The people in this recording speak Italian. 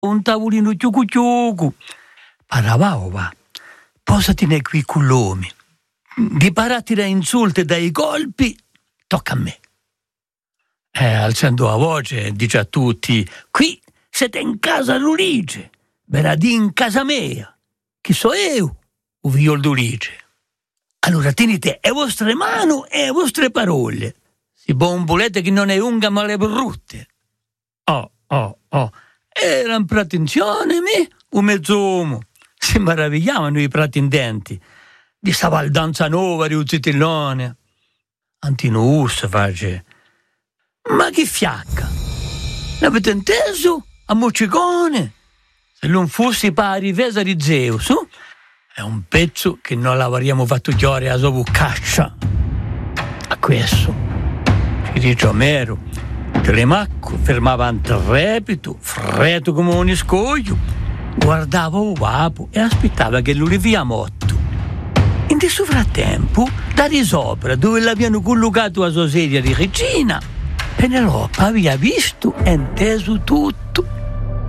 un tavolino chiucu chiucu. Paravava, posatine qui con l'uomo. Di parati da insulti e dai colpi, tocca a me. Alzando la voce, dice a tutti, qui siete in casa d'Ulice, veradi in casa mia, chi so io, o figlio d'Ulice. Allora tenete le vostre mani e le vostre parole, si bombolette che non è unga ma le brutte. Erano pretensione me, un mezz'uomo, si meravigliavano i pretendenti, di sta valdanza nuova di un zitillone. Antino Urso face, ma che fiacca, l'avete inteso? A moccicone? Se non fossi per la difesa di Zeus, è un pezzo che non l'avremmo fatto chiare a sua caccia. A questo, ci dice Omero, Telemacco fermava intrepido, freddo come un scoglio, guardava il vapo e aspettava che lui via morto. In questo frattempo, da di sopra, dove l'avevano collocato a sua sedia di regina, Penelope aveva visto e inteso tutto.